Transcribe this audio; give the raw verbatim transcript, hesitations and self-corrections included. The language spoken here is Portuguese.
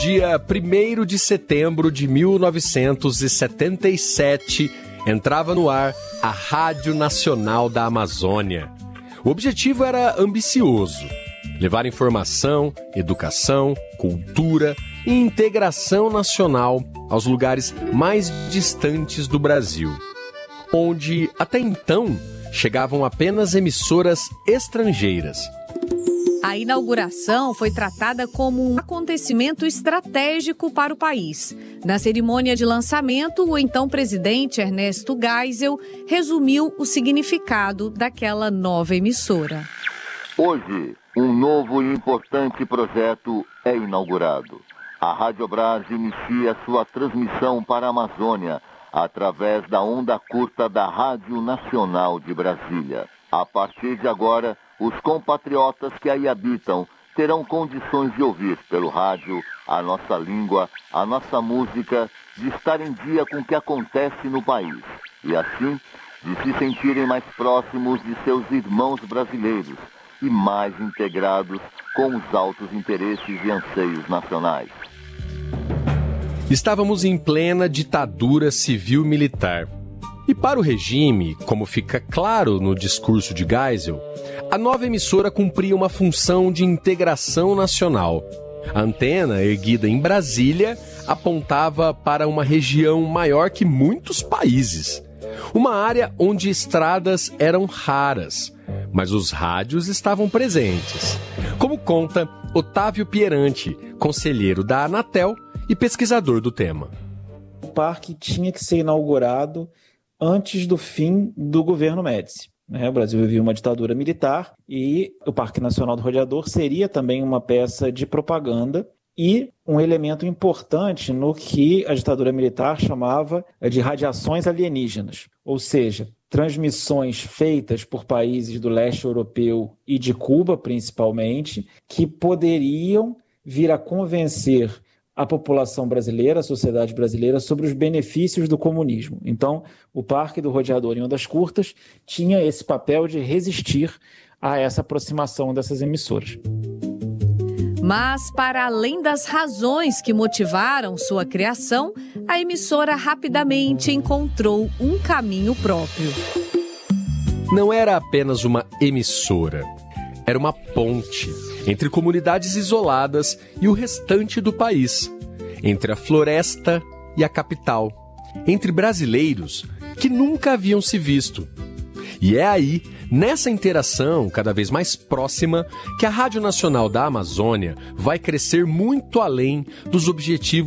dia primeiro de setembro de mil novecentos e setenta e sete, entrava no ar a Rádio Nacional da Amazônia. O objetivo era ambicioso: levar informação, educação, cultura e integração nacional aos lugares mais distantes do Brasil, onde, até então, chegavam apenas emissoras estrangeiras. A inauguração foi tratada como um acontecimento estratégico para o país. Na cerimônia de lançamento, o então presidente Ernesto Geisel resumiu o significado daquela nova emissora. Hoje, um novo e importante projeto é inaugurado. A Rádio Brás inicia sua transmissão para a Amazônia através da onda curta da Rádio Nacional de Brasília. A partir de agora, os compatriotas que aí habitam terão condições de ouvir pelo rádio a nossa língua, a nossa música, de estar em dia com o que acontece no país e, assim, de se sentirem mais próximos de seus irmãos brasileiros e mais integrados com os altos interesses e anseios nacionais. Estávamos em plena ditadura civil-militar. E para o regime, como fica claro no discurso de Geisel, a nova emissora cumpria uma função de integração nacional. A antena, erguida em Brasília, apontava para uma região maior que muitos países. Uma área onde estradas eram raras, mas os rádios estavam presentes. Como conta Otávio Pieranti, conselheiro da Anatel e pesquisador do tema. O parque tinha que ser inaugurado antes do fim do governo Médici. O Brasil vivia uma ditadura militar e o Parque Nacional do Rodeador seria também uma peça de propaganda e um elemento importante no que a ditadura militar chamava de radiações alienígenas, ou seja, transmissões feitas por países do leste europeu e de Cuba, principalmente, que poderiam vir a convencer a população brasileira, a sociedade brasileira, sobre os benefícios do comunismo. Então, o Parque do Rodeador, em Ondas Curtas, tinha esse papel de resistir a essa aproximação dessas emissoras. Mas, para além das razões que motivaram sua criação, a emissora rapidamente encontrou um caminho próprio. Não era apenas uma emissora, era uma ponte entre comunidades isoladas e o restante do país, entre a floresta e a capital, entre brasileiros que nunca haviam se visto. E é aí, nessa interação cada vez mais próxima, que a Rádio Nacional da Amazônia vai crescer muito além dos objetivos